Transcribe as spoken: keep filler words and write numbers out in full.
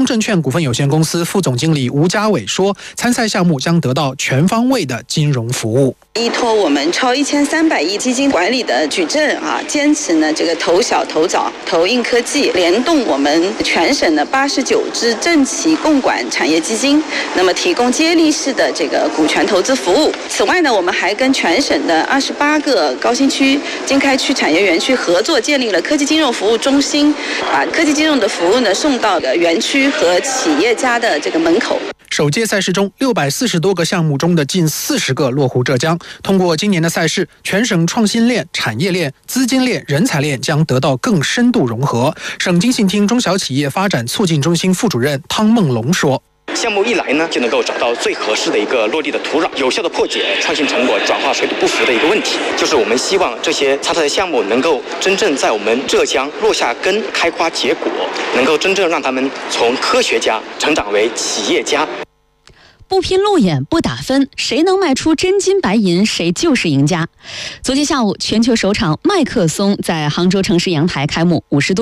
证券股份有限公司副总经理吴家伟说，参赛项目将得到全方位的金融服务。 依托我们超一千三百亿基金管理的矩阵啊，坚持呢这个投小投早投硬科技，联动我们全省的八十九支政企共管产业基金，那么提供接力式的这个股权投资服务。此外呢，我们还跟全省的二十八个高新区、经开区产业园区合作，建立了科技金融服务中心，把科技金融的服务呢送到了园区和企业家的这个门口。 首届赛事中，六百四十多个项目中的近四十个落户浙江。通过今年的赛事，全省创新链、产业链、资金链、人才链将得到更深度融合。省经信厅中小企业发展促进中心副主任汤梦龙说。 项目一来呢，就能够找到最合适的一个落地的土壤，有效的破解创新成果转化水土不服的一个问题。就是我们希望这些参赛的项目能够真正在我们浙江落下根、开花结果，能够真正让他们从科学家成长为企业家。 不拼路演不打分，谁能卖出真金白银，谁就是赢家。昨天下午，全球首场麦克松在杭州城市阳台开幕，五十多